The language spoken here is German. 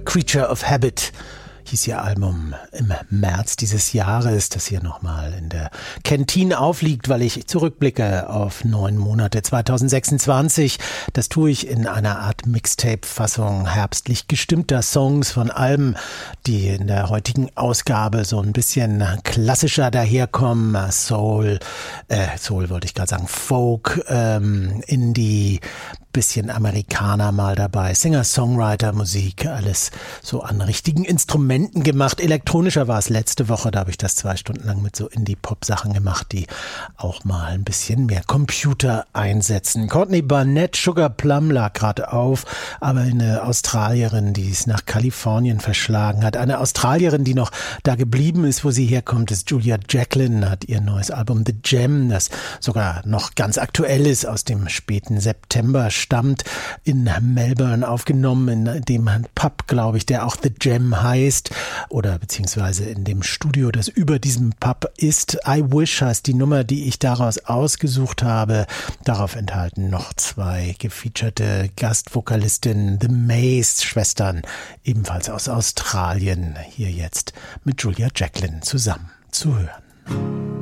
Creature of Habit hieß ihr Album im März dieses Jahres, das hier nochmal in der Kantine aufliegt, weil ich zurückblicke auf 9 Monate 2026. Das tue ich in einer Art Mixtape-Fassung herbstlich gestimmter Songs von Alben, die in der heutigen Ausgabe so ein bisschen klassischer daherkommen. Soul wollte ich gerade sagen, Folk, Indie, bisschen Amerikaner mal dabei, Singer-Songwriter-Musik, alles so an richtigen Instrumenten gemacht. Elektronischer war es letzte Woche, da habe ich das 2 Stunden lang mit so Indie-Pop-Sachen gemacht, die auch mal ein bisschen mehr Computer einsetzen. Courtney Barnett, Sugar Plum lag gerade auf, aber eine Australierin, die es nach Kalifornien verschlagen hat. Eine Australierin, die noch da geblieben ist, wo sie herkommt, ist Julia Jacklin, hat ihr neues Album The Gem, das sogar noch ganz aktuell ist, aus dem späten September stammt, in Melbourne aufgenommen, in dem Pub, glaube ich, der auch The Gem heißt, oder beziehungsweise in dem Studio, das über diesem Pub ist. I Wish heißt die Nummer, die ich daraus ausgesucht habe. Darauf enthalten noch 2 gefeaturete Gastvokalistinnen, The Mays-Schwestern, ebenfalls aus Australien, hier jetzt mit Julia Jacklin zusammen zu hören.